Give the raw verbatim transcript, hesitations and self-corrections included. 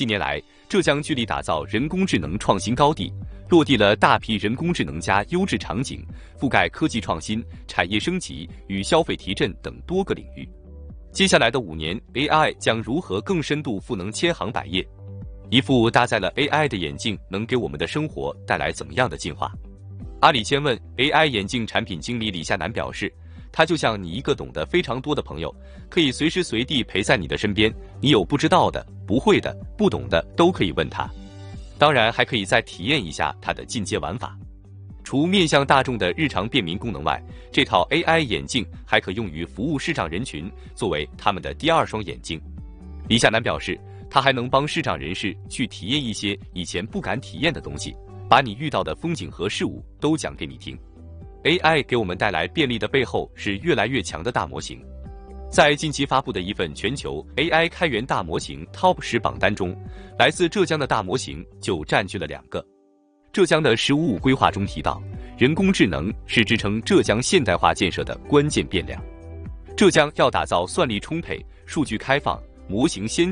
近年来，浙江聚力打造人工智能创新高地，落地了大批人工智能加优质场景，覆盖科技创新、产业升级与消费提振等多个领域。接下来的五年 ，A I 将如何更深度赋能千行百业？一副搭载了 A I 的眼镜能给我们的生活带来怎么样的进化？阿里千问 A I 眼镜产品经理李夏楠表示，他就像你一个懂得非常多的朋友，可以随时随地陪在你的身边，你有不知道的、不会的、不懂的都可以问他。当然还可以再体验一下它的进阶玩法。除面向大众的日常便民功能外，这套 A I 眼镜还可用于服务视障人群，作为他们的第二双眼睛。李夏楠表示，它还能帮视障人士去体验一些以前不敢体验的东西，把你遇到的风景和事物都讲给你听。A I 给我们带来便利的背后是越来越强的大模型。在近期发布的一份全球 A I 开源大模型 Top 十榜单中，来自浙江的大模型就占据了两个。浙江的“十五五”规划中提到，人工智能是支撑浙江现代化建设的关键变量。浙江要打造算力充沛、数据开放、模型先